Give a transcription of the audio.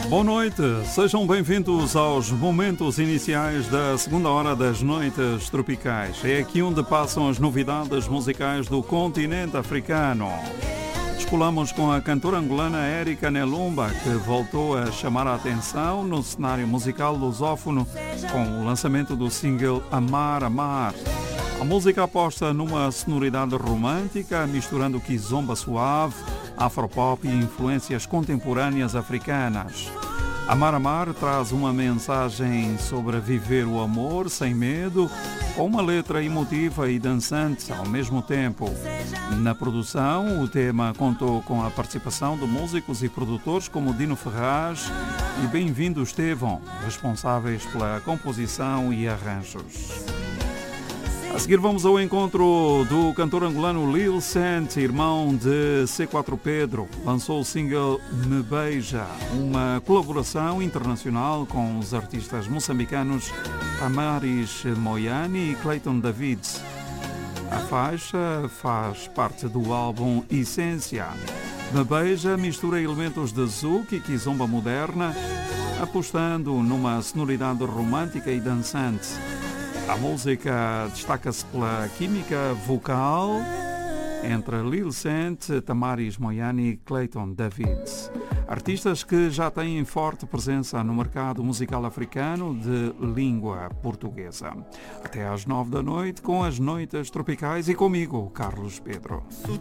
Boa noite, sejam bem-vindos aos momentos iniciais da segunda hora das Noites Tropicais. É aqui onde passam as novidades musicais do continente africano. Descolamos com a cantora angolana Érica Nelumba, que voltou a chamar a atenção no cenário musical lusófono com o lançamento do single Amar Amar. A música aposta numa sonoridade romântica, misturando kizomba suave, afropop e influências contemporâneas africanas. Amar Amar traz uma mensagem sobre viver o amor sem medo, com uma letra emotiva e dançante ao mesmo tempo. Na produção, o tema contou com a participação de músicos e produtores como Dino Ferraz e Bem-vindo Estevão, responsáveis pela composição e arranjos. A seguir vamos ao encontro do cantor angolano Lil Sant, irmão de C4 Pedro. Lançou o single Me Beija, uma colaboração internacional com os artistas moçambicanos Tamaris Moyani e Clayton Davids. A faixa faz parte do álbum Essência. Me Beija mistura elementos de zouk e kizomba moderna, apostando numa sonoridade romântica e dançante. A música destaca-se pela química vocal entre Lil Sant, Tamaris Moyani e Clayton Davids. Artistas que já têm forte presença no mercado musical africano de língua portuguesa. Até às 9 da noite com as Noites Tropicais e comigo, Carlos Pedro.